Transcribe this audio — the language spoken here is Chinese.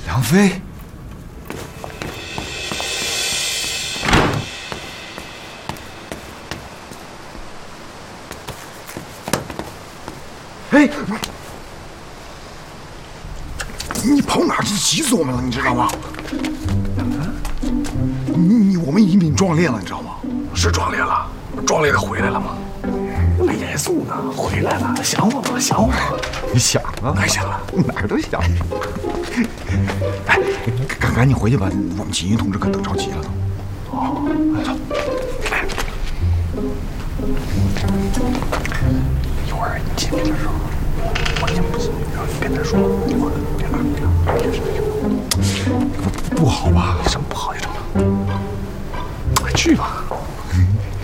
梁飞，哎，你跑哪儿去？急死我们了，你知道吗？我们移民壮烈了，你知道吗？ 是壮烈了，壮烈的回来了吗？还严肃呢，回来了，想我吗？想我吗？ 你想啊， 哪想了？ 哪儿都想。哎，赶紧回去吧，我们锦衣同志可等着急了都。 哦，走。一会儿你进去的时候，我先不进去，然后你跟他说，一会儿不好吧？ 什么不好呀？这个，去吧。